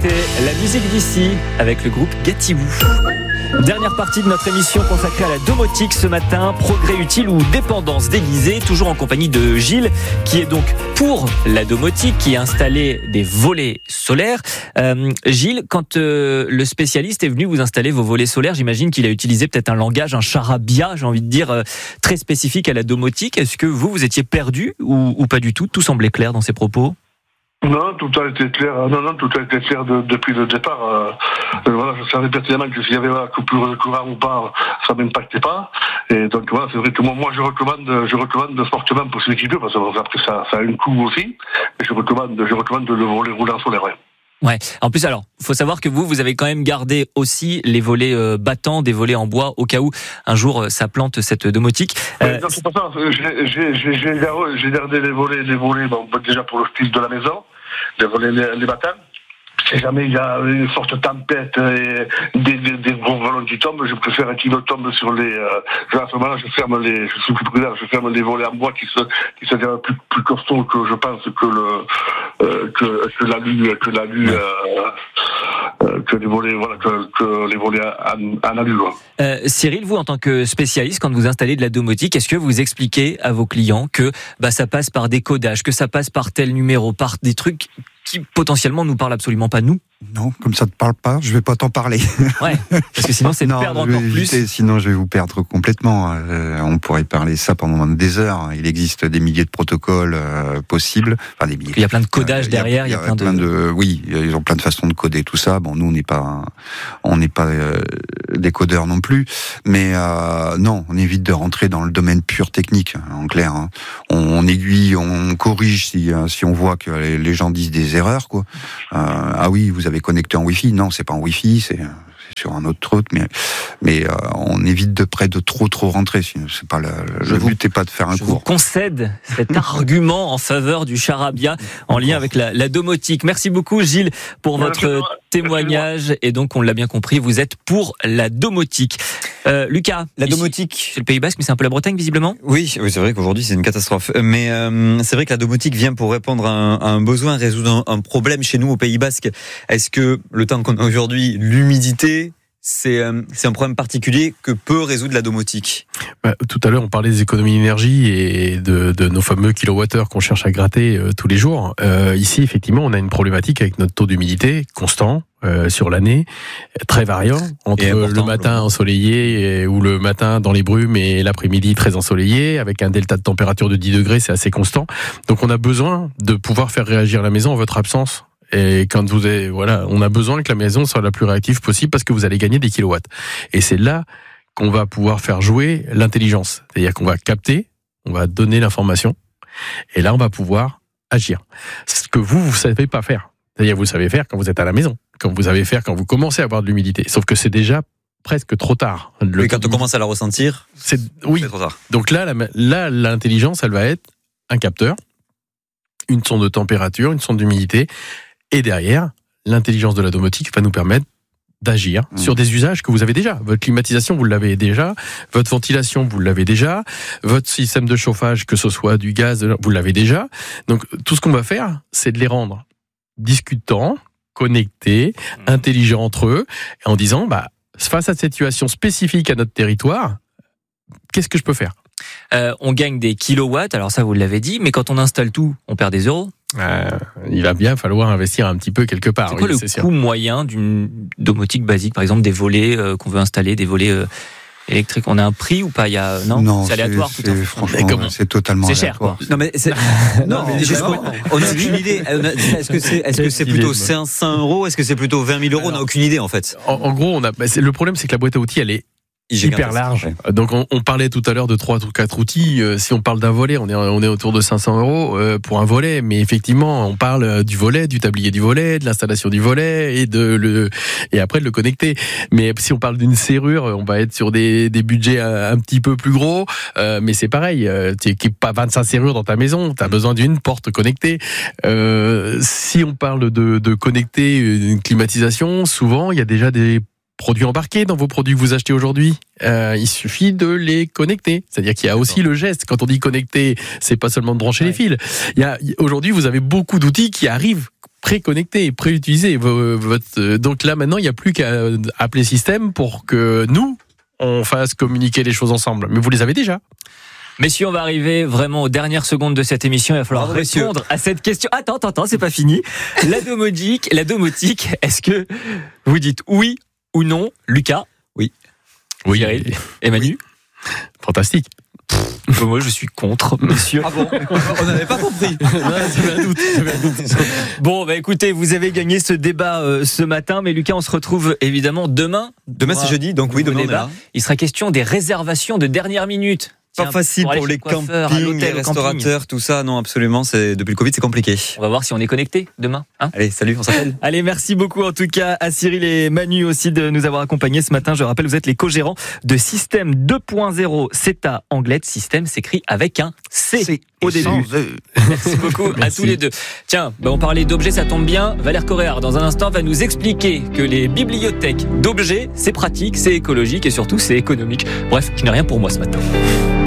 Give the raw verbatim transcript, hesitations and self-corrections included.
C'était la musique d'ici avec le groupe Gatibou. Dernière partie de notre émission consacrée à la domotique ce matin, progrès utile ou dépendance déguisée, toujours en compagnie de Gilles qui est donc pour la domotique, qui a installé des volets solaires. Euh, Gilles, quand euh, le spécialiste est venu vous installer vos volets solaires, j'imagine qu'il a utilisé peut-être un langage, un charabia, j'ai envie de dire, euh, très spécifique à la domotique. Est-ce que vous, vous étiez perdu ou, ou pas du tout ? Tout semblait clair dans ses propos ? Non, tout a été clair. Non, non, tout a été clair de, depuis le départ. Euh, voilà, je savais pertinemment que s'il y avait la coupure de courant ou pas, ça m'impactait pas. Et donc voilà, c'est vrai que moi, moi je recommande, je recommande fortement pour celui qui peut, parce que après ça, ça a un coût aussi. Mais je recommande, je recommande de le voler roulant solaire. Ouais. Ouais. En plus, alors, faut savoir que vous, vous avez quand même gardé aussi les volets euh, battants, des volets en bois, au cas où un jour euh, ça plante cette domotique. Euh, non, c'est pas ça. J'ai, j'ai, j'ai, j'ai gardé les volets, les volets, bon, déjà pour le style de la maison, les volets, les, les battants. Si jamais il y a une forte tempête et des, des, des gros volants qui tombent, je préfère qu'ils tombent sur les. Euh, à ce moment-là, je ferme les. Je suis plus prudent, je ferme les volets en bois qui se, qui sont plus, plus costauds que je pense que le euh, que, que l'alu, que l'alu, euh, euh, que les volets, voilà, que, que les volets en, en alu. Euh, Cyril, vous en tant que spécialiste, quand vous installez de la domotique, est-ce que vous expliquez à vos clients que bah ça passe par des codages, que ça passe par tel numéro, par des trucs qui potentiellement nous parlent absolument pas nous? Non, comme ça ne te parle pas, je vais pas t'en parler. Ouais, parce que sinon c'est de non, perdre je vais encore éviter, plus. Sinon je vais vous perdre complètement. Euh, on pourrait parler ça pendant des heures. Il existe des milliers de protocoles euh, possibles. Enfin, des milliers. Il y a plein de codages euh, derrière. Il y a, il y a plein, plein de... de. Oui, ils ont plein de façons de coder tout ça. Bon, nous on n'est pas, on n'est pas euh, des codeurs non plus. Mais euh, non, on évite de rentrer dans le domaine pur technique. En clair, hein. on, on aiguille, on corrige si si on voit que les, les gens disent des erreurs, quoi. Euh, ah oui, vous avez connecté en Wi-Fi. Non, c'est pas en Wi-Fi, c'est, c'est sur un autre truc, mais, mais euh, on évite de près de trop trop rentrer. C'est pas le, le vous, but n'est pas de faire un je cours. Je vous concède cet argument en faveur du charabia en lien avec la, la domotique. Merci beaucoup Gilles pour votre Merci témoignage. Merci. Et donc on l'a bien compris, vous êtes pour la domotique. Euh, Lucas, la ici, domotique, c'est le Pays Basque, mais c'est un peu la Bretagne visiblement. Oui, oui, c'est vrai qu'aujourd'hui c'est une catastrophe. Mais euh, c'est vrai que la domotique vient pour répondre à un, à un besoin, résoudre un, un problème chez nous au Pays Basque. Est-ce que le temps qu'on a aujourd'hui, l'humidité, c'est, euh, c'est un problème particulier que peut résoudre la domotique? Bah, tout à l'heure, on parlait des économies d'énergie et de, de nos fameux kilowattheures qu'on cherche à gratter euh, tous les jours. Euh, ici, effectivement, on a une problématique avec notre taux d'humidité constant. Euh, sur l'année, très variant, entre le matin ensoleillé et, ou le matin dans les brumes et l'après-midi très ensoleillé, avec un delta de température de dix degrés, c'est assez constant. Donc on a besoin de pouvoir faire réagir la maison en votre absence. Et quand vous avez, voilà, on a besoin que la maison soit la plus réactive possible parce que vous allez gagner des kilowatts. Et c'est là qu'on va pouvoir faire jouer l'intelligence. C'est-à-dire qu'on va capter, on va donner l'information, et là on va pouvoir agir. Ce que vous, vous savez pas faire. C'est-à-dire vous savez faire quand vous êtes à la maison, quand vous savez faire quand vous commencez à avoir de l'humidité. Sauf que c'est déjà presque trop tard. Le... Et quand on commence à la ressentir, c'est oui. C'est trop tard. Donc là, la, là, l'intelligence, elle va être un capteur, une sonde de température, une sonde d'humidité, et derrière, l'intelligence de la domotique va nous permettre d'agir mmh. sur des usages que vous avez déjà. Votre climatisation, vous l'avez déjà. Votre ventilation, vous l'avez déjà. Votre système de chauffage, que ce soit du gaz, vous l'avez déjà. Donc tout ce qu'on va faire, c'est de les rendre discutants, connectés, mmh. intelligents entre eux, en disant, bah, face à cette situation spécifique à notre territoire, qu'est-ce que je peux faire ? euh, On gagne des kilowatts, alors ça vous l'avez dit, mais quand on installe tout, on perd des euros. Euh, il va bien falloir investir un petit peu quelque part. C'est quoi oui, le c'est coût sûr. moyen d'une domotique basique, par exemple des volets euh, qu'on veut installer, des volets euh, électriques? On a un prix ou pas? Il y a non, non c'est aléatoire c'est, tout à fait. Franchement, comment c'est totalement c'est cher. Quoi. Non mais c'est... non, non mais juste pour... on n'a aucune idée. Est-ce que c'est est-ce que c'est plutôt cinq cents euros? Est-ce que c'est plutôt vingt mille euros? On n'a aucune idée en fait. En, en gros, on a. Bah, c'est, le problème, c'est que la boîte à outils, elle est hyper large. Ouais. Donc on, on parlait tout à l'heure de trois ou quatre outils. Euh, si on parle d'un volet, on est on est autour de cinq cents euros euh, pour un volet. Mais effectivement, on parle du volet, du tablier du volet, de l'installation du volet et de le et après de le connecter. Mais si on parle d'une serrure, on va être sur des des budgets un, un petit peu plus gros. Euh, mais c'est pareil. Euh, tu n'équipes pas vingt-cinq serrures dans ta maison. Tu as besoin d'une porte connectée. Euh, si on parle de de connecter une climatisation, souvent il y a déjà des produits embarqués dans vos produits que vous achetez aujourd'hui. Euh, il suffit de les connecter. C'est-à-dire qu'il y a aussi le geste. Quand on dit connecter, c'est pas seulement de brancher ouais. les fils. Il y a, aujourd'hui, vous avez beaucoup d'outils qui arrivent préconnectés, préutilisés. Votre, donc là, maintenant, il n'y a plus qu'à appeler système pour que nous, on fasse communiquer les choses ensemble. Mais vous les avez déjà. Messieurs, on va arriver vraiment aux dernières secondes de cette émission. Il va falloir Bravo, répondre messieurs. à cette question. Attends, attends, attends, c'est pas fini. La domotique, la domotique, est-ce que vous dites oui ou non? Lucas? Oui. Oui. Cyril et Manu? Fantastique. Bon, moi, je suis contre, messieurs. Ah bon? On n'avait pas compris. J'avais un doute. J'avais un doute. Bon, bah écoutez, vous avez gagné ce débat euh, ce matin, mais Lucas, on se retrouve évidemment demain. Demain, c'est jeudi, donc oui, Nouveau demain, on est débat. là. Il sera question des réservations de dernière minute. Pas Tiens, facile aller pour chez les le coiffeur, à campings, l'hôtel, les au camping. restaurateurs, tout ça. Non, absolument. C'est depuis le Covid, c'est compliqué. On va voir si on est connecté demain. Hein Allez, salut, on s'appelle. Allez, merci beaucoup en tout cas à Cyril et Manu aussi de nous avoir accompagnés ce matin. Je rappelle, vous êtes les co-gérants de Système deux point zéro CETA Anglette. Système s'écrit avec un C au début. Merci beaucoup Merci. à tous les deux. Tiens, bah on parlait d'objets, ça tombe bien. Valère Coréard, dans un instant, va nous expliquer que les bibliothèques d'objets, c'est pratique, c'est écologique et surtout c'est économique. Bref, je n'ai rien pour moi ce matin.